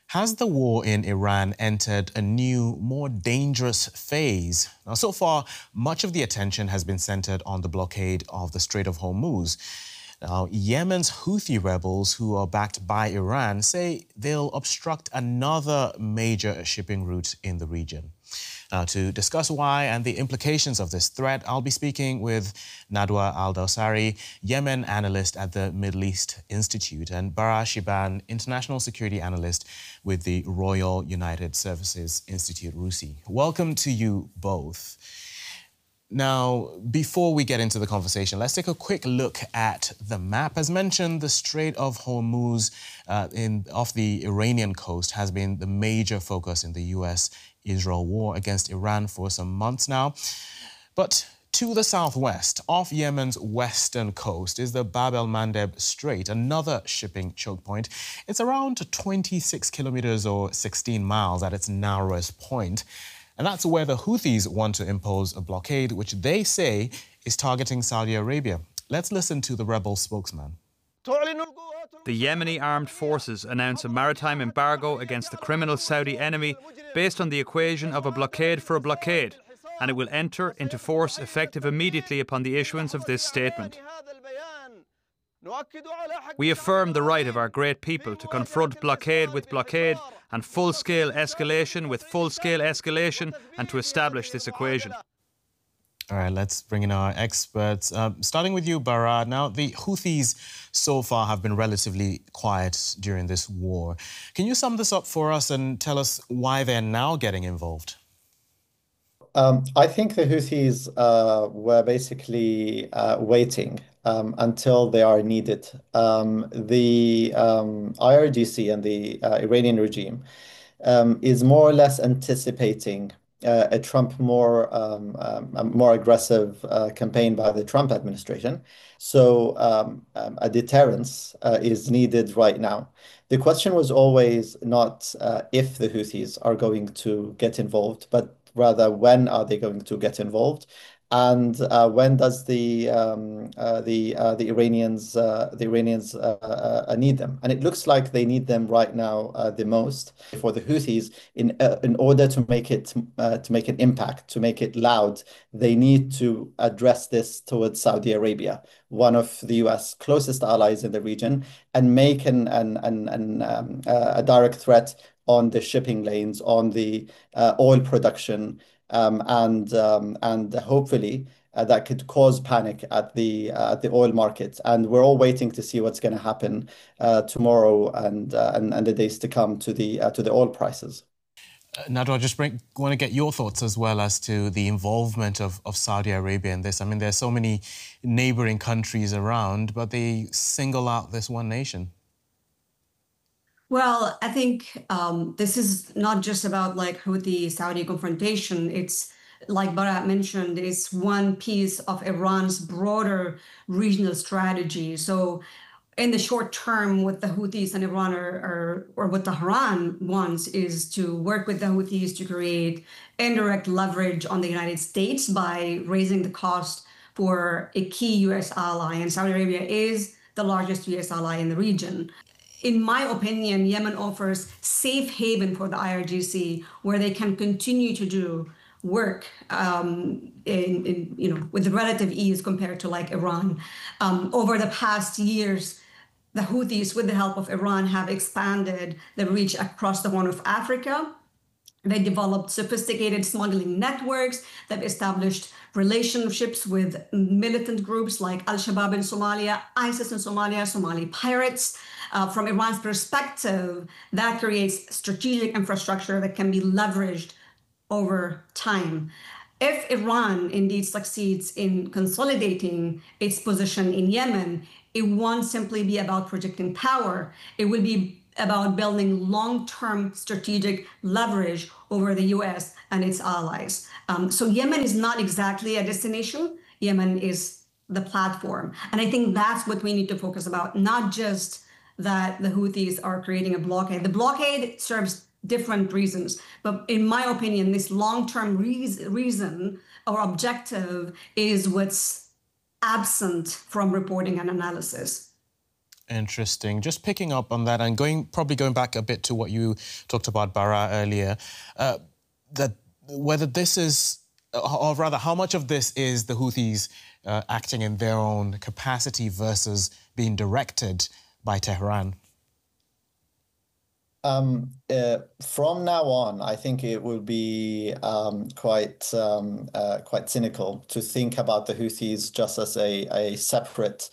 Has the war in Iran entered a new, more dangerous phase? Now, so far, much of the attention has been centered on the blockade of the Strait of Hormuz. Now, Yemen's Houthi rebels, who are backed by Iran, say they'll obstruct another major shipping route in the region. Now, to discuss why and the implications of this threat, I'll be speaking with Nadwa Al-Dawsari, Yemen analyst at the Middle East Institute, and Bara Shiban, international security analyst with the Royal United Services Institute, RUSI. Welcome to you both. Now, before we get into the conversation, let's take a quick look at the map. As mentioned, the Strait of Hormuz off the Iranian coast has been the major focus in the US-Israel war against Iran for some months now. But to the southwest, off Yemen's western coast, is the Bab el-Mandeb Strait, another shipping choke point. It's around 26 kilometers or 16 miles at its narrowest point. And that's where the Houthis want to impose a blockade, which they say is targeting Saudi Arabia. Let's listen to the rebel spokesman. The Yemeni armed forces announce a maritime embargo against the criminal Saudi enemy based on the equation of a blockade for a blockade, and it will enter into force effective immediately upon the issuance of this statement. We affirm the right of our great people to confront blockade with blockade and full-scale escalation with full-scale escalation, and to establish this equation. All right, let's bring in our experts. Starting with you, Bara. Now, the Houthis so far have been relatively quiet during this war. Can you sum this up for us and tell us why they're now getting involved? I think the Houthis were basically waiting until they are needed. The IRGC and the Iranian regime is more or less anticipating a Trump more aggressive campaign by the Trump administration. So a deterrence is needed right now. The question was always not if the Houthis are going to get involved, but rather when are they going to get involved, and when does the Iranians need them? And it looks like they need them right now the most. For the Houthis, in order to make an impact, to make it loud, they need to address this towards Saudi Arabia, one of the US closest allies in the region, and make a direct threat on the shipping lanes, on the oil production, and hopefully that could cause panic at the oil market. And we're all waiting to see what's going to happen tomorrow and the days to come to the oil prices. Nadwa, I just want to get your thoughts as well as to the involvement of Saudi Arabia in this. I mean, there's so many neighboring countries around, but they single out this one nation. Well, I think this is not just about like Houthi-Saudi confrontation. It's like Bara mentioned, it's one piece of Iran's broader regional strategy. So in the short term, what the Houthis and Iran or what Tehran wants is to work with the Houthis to create indirect leverage on the United States by raising the cost for a key US ally. And Saudi Arabia is the largest US ally in the region. In my opinion, Yemen offers safe haven for the IRGC, where they can continue to do work with relative ease compared to like Iran. Over the past years, the Houthis, with the help of Iran, have expanded the reach across the Horn of Africa. They developed sophisticated smuggling networks. They've established relationships with militant groups like Al-Shabaab in Somalia, ISIS in Somalia, Somali pirates. From Iran's perspective, that creates strategic infrastructure that can be leveraged over time. If Iran indeed succeeds in consolidating its position in Yemen, it won't simply be about projecting power. It will be about building long-term strategic leverage over the US and its allies. So Yemen is not exactly a destination. Yemen is the platform. And I think that's what we need to focus about, not just that the Houthis are creating a blockade. The blockade serves different reasons. But in my opinion, this long-term reason or objective is what's absent from reporting and analysis. Interesting. Just picking up on that and probably going back a bit to what you talked about, Bara, earlier, that whether this is, or rather, how much of this is the Houthis acting in their own capacity versus being directed by Tehran? From now on, I think it will be quite cynical to think about the Houthis just as a separate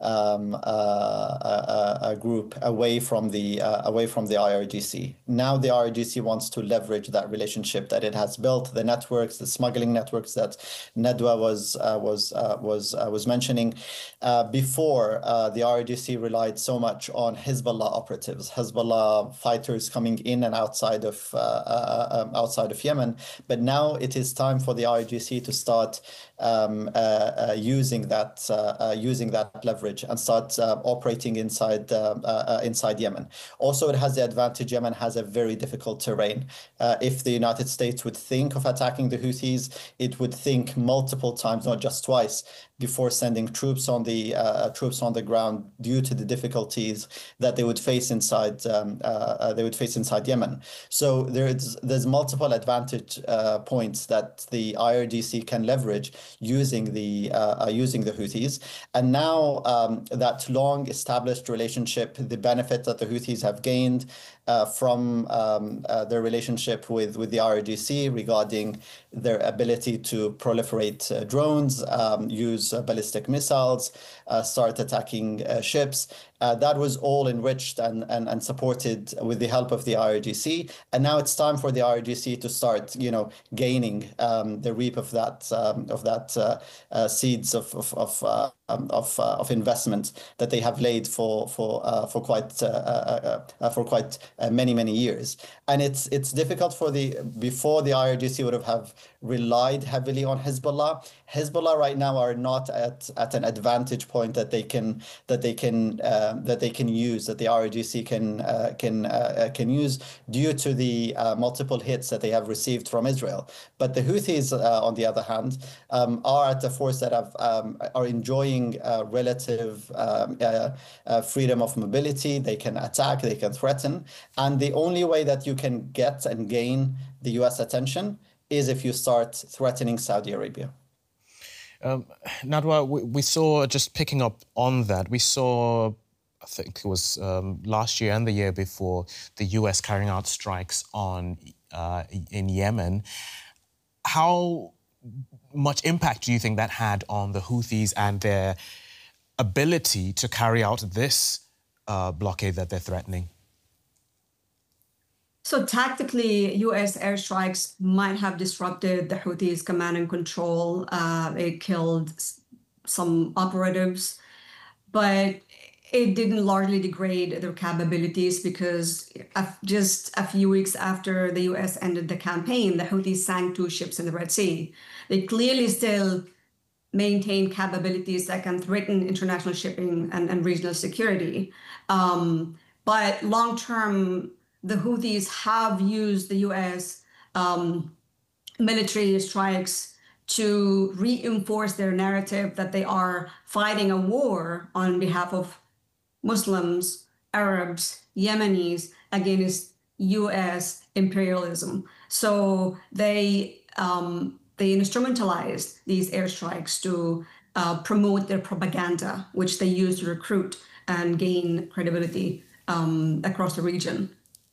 a group away from the IRGC. Now the IRGC wants to leverage that relationship that it has built, the networks, the smuggling networks that Nedwa was mentioning. Before the IRGC relied so much on Hezbollah operatives, Hezbollah fighters coming in and outside of Yemen. But now it is time for the IRGC to start using that leverage and start operating inside Yemen. Also, it has the advantage Yemen has a very difficult terrain. If the United States would think of attacking the Houthis, it would think multiple times, not just twice, before sending troops on the ground due to the difficulties that they would face inside Yemen. So there's multiple advantage points that the IRGC can leverage using the Houthis. And now that long established relationship, the benefit that the Houthis have gained from their relationship with the IRGC regarding their ability to proliferate drones, use ballistic missiles, start attacking ships. That was all enriched and supported with the help of the IRGC. And now it's time for the IRGC to start, gaining the reap of that seeds of investment that they have laid for quite many years. And it's difficult before the IRGC would have relied heavily on Hezbollah. Hezbollah right now are not at an advantage point that they can use, that the IRGC can use due to the multiple hits that they have received from Israel. But the Houthis, on the other hand, are at a force that are enjoying relative freedom of mobility. They can attack, they can threaten, and the only way that you can get and gain the U.S. attention is if you start threatening Saudi Arabia. Nadwa, we saw, just picking up on that, we saw, I think it was last year and the year before, the US carrying out strikes in Yemen. How much impact do you think that had on the Houthis and their ability to carry out this blockade that they're threatening? So tactically, U.S. airstrikes might have disrupted the Houthis' command and control. It killed some operatives, but it didn't largely degrade their capabilities because just a few weeks after the U.S. ended the campaign, the Houthis sank 2 ships in the Red Sea. They clearly still maintain capabilities that can threaten international shipping and regional security. But long-term, the Houthis have used the U.S. Military strikes to reinforce their narrative that they are fighting a war on behalf of Muslims, Arabs, Yemenis against U.S. imperialism. So they instrumentalized these airstrikes to promote their propaganda, which they use to recruit and gain credibility across the region.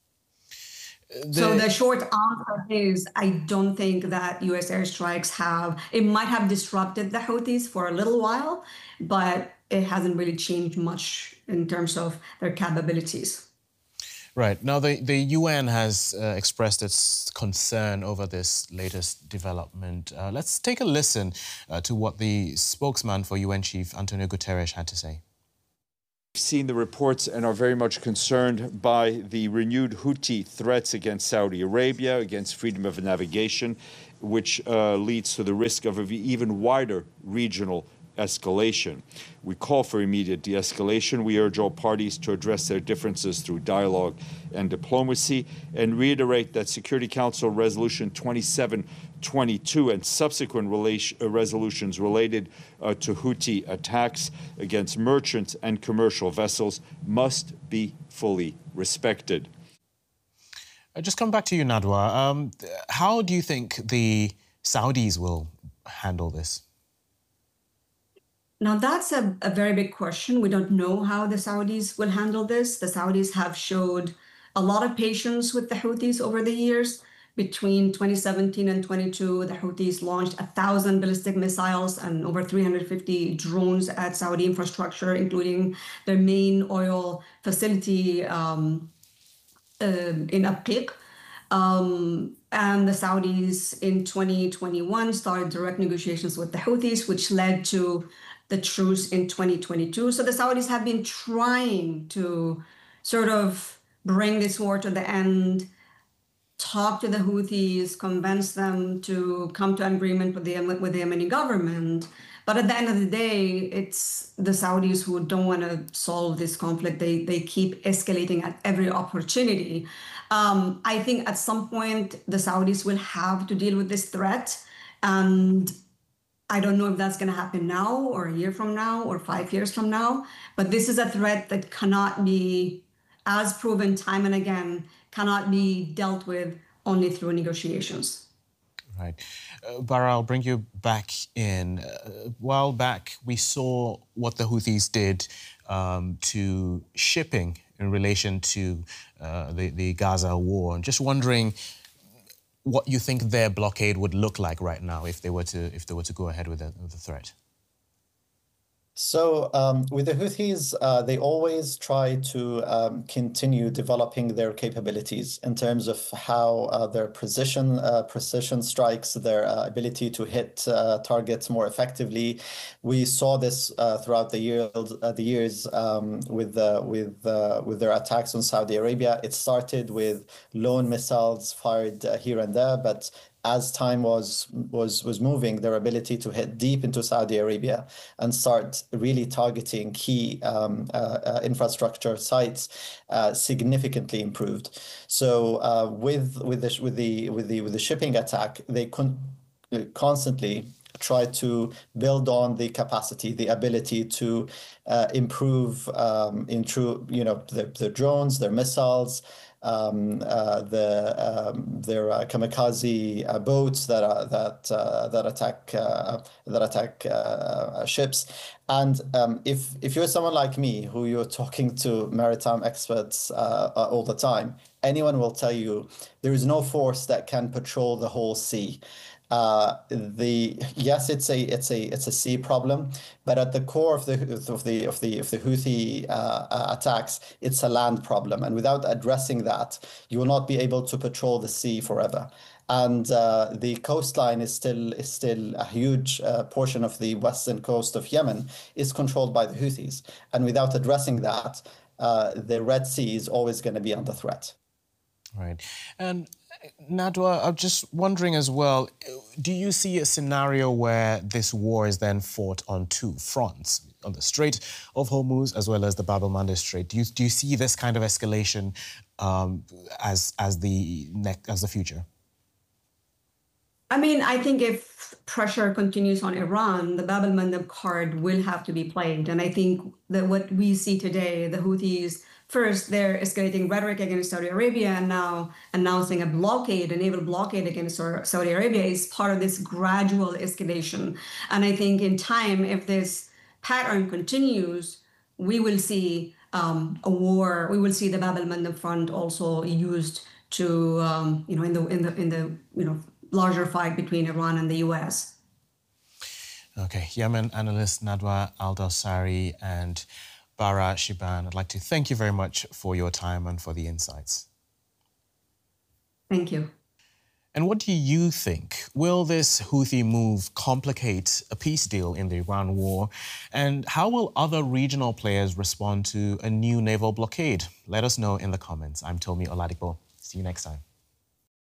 So the short answer is, I don't think that U.S. airstrikes it might have disrupted the Houthis for a little while, but it hasn't really changed much in terms of their capabilities. Right. Now, the UN has expressed its concern over this latest development. Let's take a listen to what the spokesman for UN Chief Antonio Guterres had to say. We've seen the reports and are very much concerned by the renewed Houthi threats against Saudi Arabia, against freedom of navigation, which leads to the risk of an even wider regional escalation. We call for immediate de-escalation. We urge all parties to address their differences through dialogue and diplomacy, and reiterate that Security Council Resolution 2722 and subsequent resolutions related to Houthi attacks against merchant and commercial vessels must be fully respected. Just come back to you, Nadwa. How do you think the Saudis will handle this? Now, that's a very big question. We don't know how the Saudis will handle this. The Saudis have showed a lot of patience with the Houthis over the years. Between 2017 and 22, the Houthis launched 1,000 ballistic missiles and over 350 drones at Saudi infrastructure, including their main oil facility in Abqaiq. And the Saudis in 2021 started direct negotiations with the Houthis, which led to the truce in 2022. So the Saudis have been trying to sort of bring this war to the end, talk to the Houthis, convince them to come to an agreement with the Yemeni government. But at the end of the day, it's the Saudis who don't want to solve this conflict. They keep escalating at every opportunity. I think at some point, the Saudis will have to deal with this threat. And I don't know if that's going to happen now or a year from now or 5 years from now. But this is a threat that cannot be, as proven time and again, cannot be dealt with only through negotiations. Right. Bara, I'll bring you back in. A while back, we saw what the Houthis did to shipping in relation to the Gaza war. I'm just wondering what you think their blockade would look like right now if they were to go ahead with the threat. So with the Houthis, they always try to continue developing their capabilities in terms of how their precision strikes, their ability to hit targets more effectively. We saw this throughout the years with their attacks on Saudi Arabia. It started with lone missiles fired here and there, but as time was moving, their ability to hit deep into Saudi Arabia and start really targeting key infrastructure sites significantly improved. So with the shipping attack, they constantly try to build on the capacity, the ability to improve the drones, their missiles, their kamikaze boats that attack ships. And if you're someone like me, who you're talking to maritime experts all the time, anyone will tell you there is no force that can patrol the whole sea. Yes, it's a sea problem, but at the core of the Houthi attacks, it's a land problem, and without addressing that, you will not be able to patrol the sea forever. And the coastline is still a huge portion of the western coast of Yemen is controlled by the Houthis, and without addressing that, the Red Sea is always going to be under threat. Right. And Nadwa, I'm just wondering as well, do you see a scenario where this war is then fought on two fronts, on the Strait of Hormuz as well as the Bab el-Mandeb Strait? Do you see this kind of escalation as the future? I mean, I think if pressure continues on Iran, the Bab el-Mandeb card will have to be played. And I think that what we see today, the Houthis, first, they're escalating rhetoric against Saudi Arabia, and now announcing a naval blockade against Saudi Arabia is part of this gradual escalation. And I think in time, if this pattern continues, we will see a war. We will see the Bab el-Mandeb front also used to, in the larger fight between Iran and the U.S. Okay, Yemen analyst Nadwa Al-Dawsari and Bara Shiban, I'd like to thank you very much for your time and for the insights. Thank you. And what do you think? Will this Houthi move complicate a peace deal in the Iran war? And how will other regional players respond to a new naval blockade? Let us know in the comments. I'm Tomi Oladipo. See you next time.